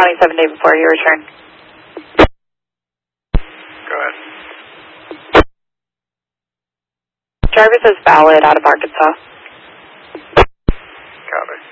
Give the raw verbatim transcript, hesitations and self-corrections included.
County seven day before your return. Go ahead. Driver says valid out of Arkansas. Copy.